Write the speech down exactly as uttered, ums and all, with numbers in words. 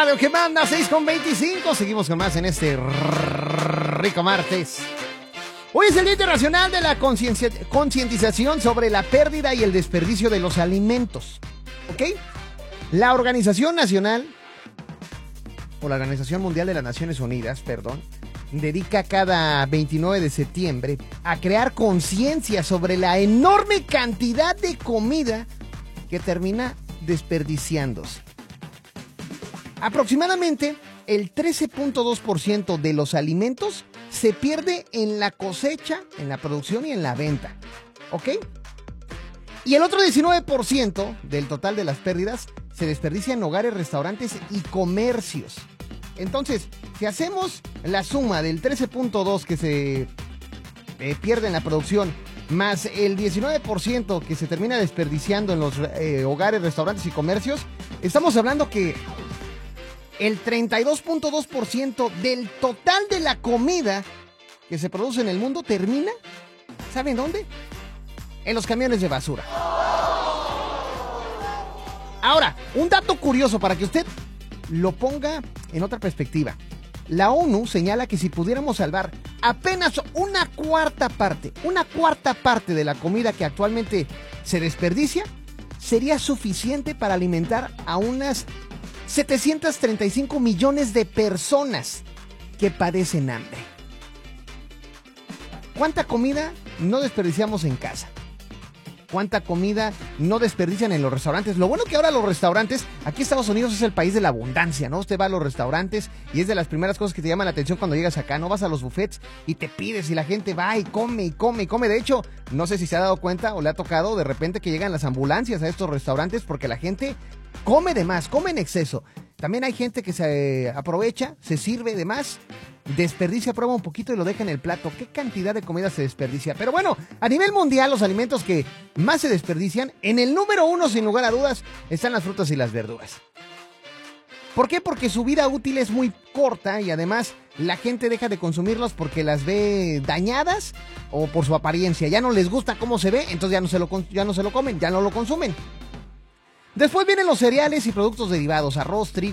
radio que manda, seis con veinticinco. Seguimos con más en este rico martes. Hoy es el Día Internacional de la Concientización sobre la pérdida y el desperdicio de los alimentos. ¿Ok? La Organización Nacional, o la Organización Mundial de las Naciones Unidas, perdón, dedica cada veintinueve de septiembre a crear conciencia sobre la enorme cantidad de comida que termina desperdiciándose. Aproximadamente el trece punto dos por ciento de los alimentos se pierde en la cosecha, en la producción y en la venta. ¿Ok? Y el otro diecinueve por ciento del total de las pérdidas se desperdicia en hogares, restaurantes y comercios. Entonces, si hacemos la suma del trece punto dos que se eh, pierde en la producción, más el diecinueve por ciento que se termina desperdiciando en los eh, hogares, restaurantes y comercios, estamos hablando que el treinta y dos punto dos por ciento del total de la comida que se produce en el mundo termina, ¿saben dónde? En los camiones de basura. Ahora, un dato curioso para que usted lo ponga en otra perspectiva. La ONU señala que si pudiéramos salvar apenas una cuarta parte, una cuarta parte de la comida que actualmente se desperdicia, sería suficiente para alimentar a unas setecientos treinta y cinco millones de personas que padecen hambre. ¿Cuánta comida no desperdiciamos en casa? ¿Cuánta comida no desperdician en los restaurantes? Lo bueno que ahora los restaurantes, aquí Estados Unidos es el país de la abundancia, ¿no? Usted va a los restaurantes y es de las primeras cosas que te llaman la atención cuando llegas acá, ¿no? Vas a los buffets y te pides y la gente va y come y come y come. De hecho, no sé si se ha dado cuenta o le ha tocado de repente que llegan las ambulancias a estos restaurantes porque la gente come de más, come en exceso. También hay gente que se aprovecha, se sirve de más, desperdicia, prueba un poquito y lo deja en el plato. ¿Qué cantidad de comida se desperdicia? Pero bueno, a nivel mundial, los alimentos que más se desperdician, en el número uno, sin lugar a dudas, están las frutas y las verduras. ¿Por qué? Porque su vida útil es muy corta y además la gente deja de consumirlos porque las ve dañadas o por su apariencia. Ya no les gusta cómo se ve, entonces ya no se lo, ya no se lo comen, ya no lo consumen. Después vienen los cereales y productos derivados, arroz, trigo,